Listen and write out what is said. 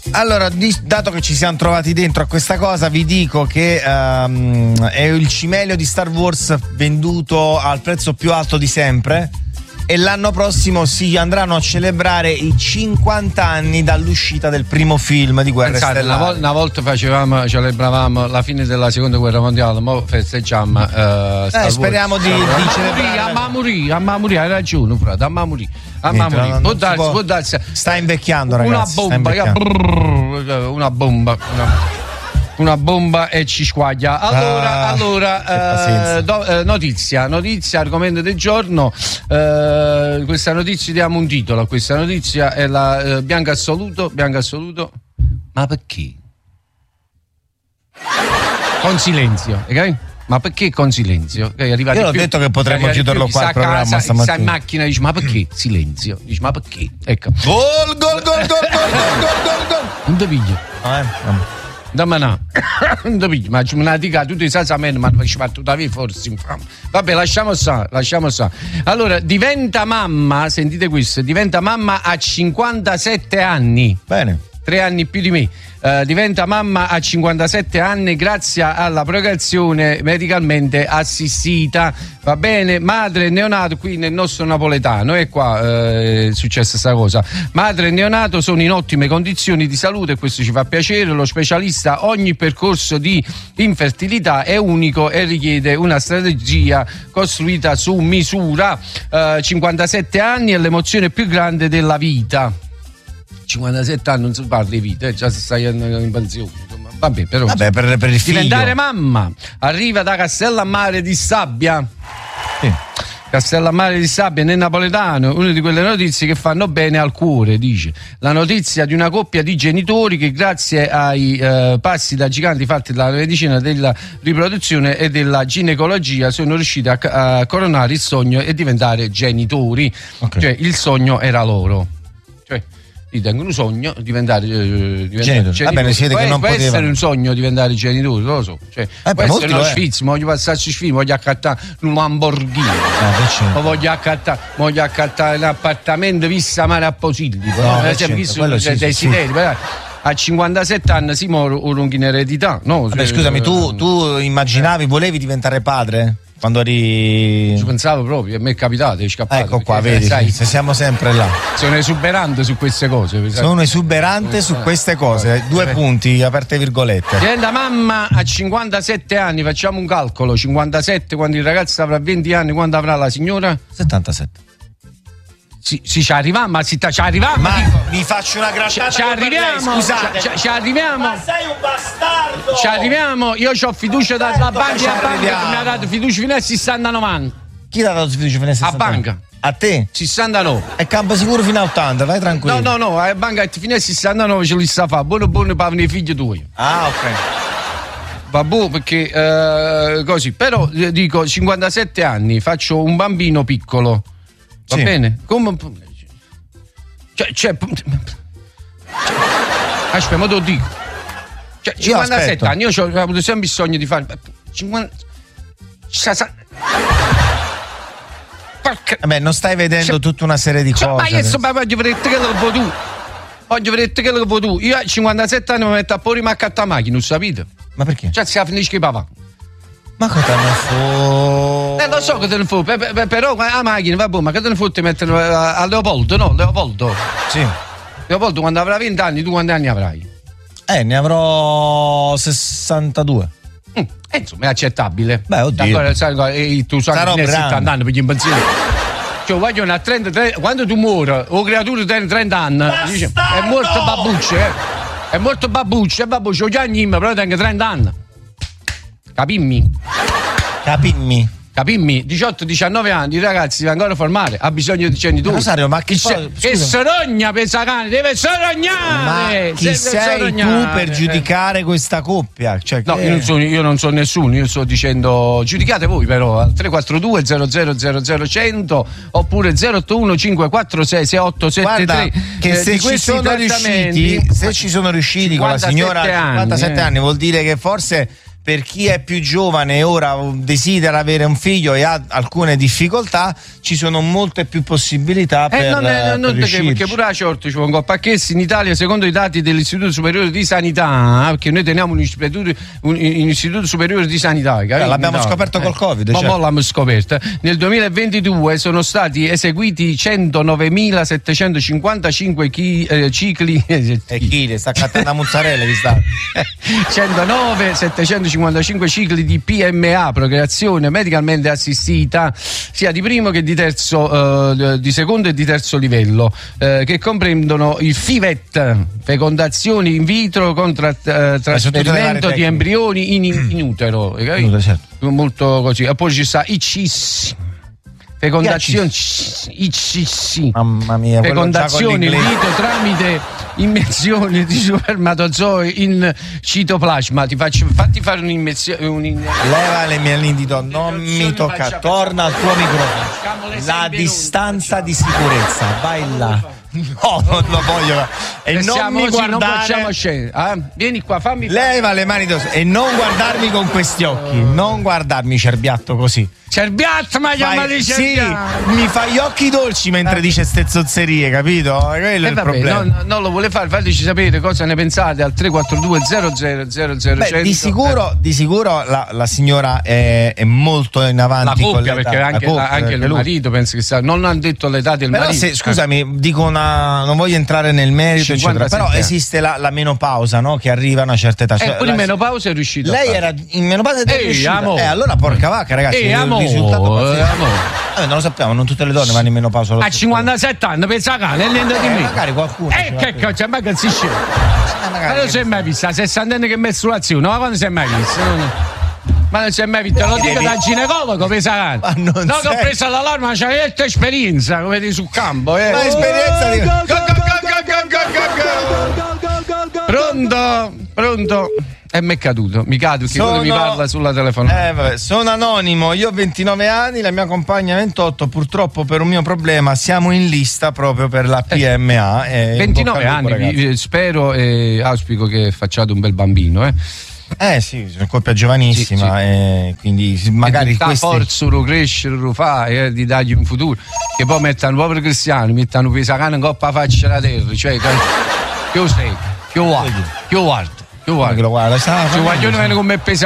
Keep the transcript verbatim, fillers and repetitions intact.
Allora, di, dato che ci siamo trovati dentro a questa cosa, vi dico che um, è il cimelio di Star Wars venduto al prezzo più alto di sempre e l'anno prossimo si andranno a celebrare i cinquanta anni dall'uscita del primo film di Guerre Pensate, Stellari. Una, vo- una volta facevamo, celebravamo la fine della seconda guerra mondiale, ora festeggiamo uh, Star eh, speriamo Wars. di, di a celebrare. a morire, a morire, hai ragione, frate, a morire. A Niente, morire. non- Può non si darsi, può- può darsi. Sta invecchiando, Una ragazzi. sta bomba, invecchiando. brrr, una bomba, una, una bomba e ci squaglia. Allora, Ah, che allora pazienza. eh, do- eh, notizia, notizia, argomento del giorno. Eh, questa notizia, diamo un titolo. Questa notizia è la eh, bianco assoluto, bianco assoluto. Ma perché? Con silenzio, ok? Ma perché con silenzio? Okay, Io l'ho detto che potremmo chiuderlo qua al programma stamattina. Sta in macchina e dici ma perché? Silenzio. Dici ma perché? Ecco. Gol, gol, gol, gol, gol, gol, gol, gol. Non ti piglio. Ah, eh, vabbè. Dammi no. Non ti piglio. Ma me la dica tutti i senza me, ma ci fa tutta via forse. Vabbè, lasciamo stare, lasciamo stare. Allora, diventa mamma, sentite questo, diventa mamma a cinquantasette anni. Bene. Tre anni più di me. Uh, diventa mamma a cinquantasette anni grazie alla procreazione medicalmente assistita, va bene? Madre neonato, qui nel nostro napoletano è qua uh, è successa questa cosa. Madre e neonato sono in ottime condizioni di salute e questo ci fa piacere. Lo specialista, ogni percorso di infertilità è unico e richiede una strategia costruita su misura. Uh, cinquantasette anni è l'emozione più grande della vita. cinquantasette anni non si parla di vita, eh, già si sta in pensione. Insomma. Vabbè, però, Vabbè, per, per il figlio. diventare mamma. Arriva da Castellammare di Sabbia. Sì. Castellammare di Sabbia nel napoletano, una di quelle notizie che fanno bene al cuore, dice. La notizia di una coppia di genitori che grazie ai eh, passi da giganti fatti dalla medicina della riproduzione e della ginecologia sono riusciti a, a coronare il sogno e diventare genitori. Okay. Cioè il sogno era loro. Cioè ritengono un sogno diventare, eh, diventare Genitori. Va bene, si vede può, che non può poteva. essere un sogno diventare genitori, non lo so. Cioè, Eh, può per essere molti uno lo è. sfizio, voglio passarci sfizio, voglio accattare un Lamborghini. Ah, che c'è? O voglio accattare, voglio accattare un appartamento vista mare a Posillipo. No, No, che si è c'entra, visto quello dei sì, sì, desideri. sì. Però a cinquantasette anni si muore un in eredità. No, Vabbè, se- scusami, tu, tu immaginavi, volevi diventare padre? Quando eri... Ci pensavo proprio, a me è capitato, è scappato. Ecco qua, perché, vedi, sai, se siamo sempre là. sono esuberante su queste cose. sai. Sono esuberante su queste cose. Due punti, aperte virgolette. Diventa mamma a cinquantasette anni, facciamo un calcolo, cinquantasette quando il ragazzo avrà venti anni, quando avrà la signora? settantasette. Sì, sì, ci arriviamo, ma si sta, ci arriviamo. Ma dico. mi faccio una Ci, grattata ci con lei, arriviamo, scusate. ci, ci arriviamo. Ma sei un bastardo! Ci arriviamo, io ho fiducia dalla Certo banca, che ci la banca arriviamo. mi ha dato fiducia fino a sessanta novanta. Chi l'ha dato fiducia fino a sessanta? A banca. A te? sessantanove. È campo sicuro fino a ottanta, vai tranquillo. No, no, no, a banca fino a sessantanove ce li sta a fare. Buono buono per i figli tuoi. Ah, ok. Vabbè, perché eh, così, però eh, dico cinquantasette anni, faccio un bambino piccolo. Va Sì. bene? Come cioè, cioè, aspetta, ma te lo dico. Cioè, cinquantasette aspetto. anni, io ho avuto sempre bisogno di fare cinquanta sa- sa- Porca- Vabbè, non stai vedendo Cioè- tutta una serie di cioè, cose. ma io so, ma voglio vedere che lo vuoi tu. Voglio vedere che lo vuoi tu. Io a cinquantasette anni mi metto a fuori ma accatta la macchina, non sapete? Ma perché? Cioè, si finisce papà. Ma cosa ne fu? Eh, lo so che te ne fu, pe- pe- però la macchina, vabbè, ma che te ne fu ti mettere a, a Leopoldo, no? Leopoldo. Sì. Leopoldo, quando avrai venti anni, tu quanti anni avrai? Eh, ne avrò sessantadue. Mm, eh, insomma, è accettabile. Beh, oddio. Allora, sai, eh, tu sai Sarò che ne hai grande. settanta anni per gli impazzire. Cioè, vogliono a trenta, quando tu muori, o creatura tiene trenta anni, dice, è morto babbuccio, eh. È morto babbuccio, è babbuccio, già anni, però tengo trenta anni. Capimmi? Capimmi. Capimmi? diciotto diciannove anni, i ragazzi si devono ancora formare, ha bisogno di genitori. Rosario, ma chi che, poi- se- che scusa. sorogna per cane, deve sorognare! Ma chi deve sei sorognare. tu per giudicare questa coppia? Cioè, No, che- io non, sono, io non so nessuno, io sto dicendo giudicate voi però al tre quattro due zero zero zero zero cento oppure zero otto uno cinque quattro sei sei otto sette Guarda, tre che eh, se di ci questi sono trattamenti- riusciti, se ci sono riusciti con la signora a cinquantasette cinquantasette anni, anni, eh. vuol dire che forse per chi è più giovane e ora desidera avere un figlio e ha alcune difficoltà, ci sono molte più possibilità per, eh, non è, non per che, perché pure a certo ci vengono pacchessi in Italia, secondo i dati dell'Istituto Superiore di Sanità, perché noi teniamo un istituto, un, un istituto superiore di sanità, eh, l'abbiamo no, scoperto eh, col Covid, ma certo. l'abbiamo scoperto. Nel duemilaventidue sono stati eseguiti centonovemilasettecentocinquantacinque chi, eh, cicli e chili, sta cattando la mozzarella di sta centonove settecentocinquantacinque cicli di P M A, procreazione medicalmente assistita, sia di primo che di terzo, eh, di secondo e di terzo livello, eh, che comprendono il F I V E T, fecondazione in vitro con tra, eh, trasferimento di embrioni in, in utero, in certo. molto così. E poi ci sta I C S, fecondazione I C S, mamma mia, fecondazione in vitro tramite immersione di spermatozoi in citoplasma. Ti faccio, fatti fare un'immersione. Un Leva le mie all'indito, non mi tocca, torna al tuo microfono. La distanza di sicurezza, vai là. No, non lo voglio. E non siamo mi così, guardare. Non possiamo scendere. Ah, vieni qua, fammi. Leva le mani addosso e non guardarmi con questi occhi. Non guardarmi, cerbiatto, così. Cerbiatto, ma chiama di cerbiatto. Sì, mi fa gli occhi dolci mentre eh. dice ste zozzerie, capito? Quello eh è il vabbè, problema. Non, non lo vuole fare, fateci sapere cosa ne pensate al tre quattro due zero zero zero zero Beh, di sicuro, eh. di sicuro la, la signora è, è molto in avanti. La coppia, con perché anche, la coppia, la, anche il lui. marito penso che sta. Non hanno detto l'età del però marito. Se, scusami, eh. dico una. Non voglio entrare nel merito, eccetera. Però anni. esiste la, la menopausa, no? Che arriva a una certa età. E cioè, pure in menopausa è riuscito. Lei era in menopausa ed è riuscita. Amore. Eh, allora porca vacca, ragazzi. Ehi, il amore. risultato Eh, non lo sappiamo, non tutte le donne vanno in menopausa. A cinquantasette anni, pensa cane, è lento di me. Magari qualcuno. Eh, che cazzo, ma che si scende? Ma non si è mai vista, sessantenne che mensurazione, ma quando si è mai vista? Ma non si è mai visto, lo dico da ginecologo, pensa cane. Ma non no, che ho preso l'allarme, ma c'hai detto esperienza, come di sul campo, eh. Ma esperienza di. Pronto? Pronto? E mi è caduto, mi cado perché sono, mi parla sulla telefonata. Eh, vabbè, sono anonimo, io ho ventinove anni, la mia compagna ventotto, purtroppo per un mio problema siamo in lista proprio per la P M A. Eh, ventinove anni, vi, spero e auspico che facciate un bel bambino, eh. Eh sì, sono coppia giovanissima, sì, sì. E quindi magari questi... forza lo crescere, lo fa, eh, di dargli un futuro. Che poi mettano proprio cristiani, mettano pesa cane in coppa faccia la terra, cioè più sei, più guarda, più guarda. Più guarda, guarda, ci vogliono con me pesare.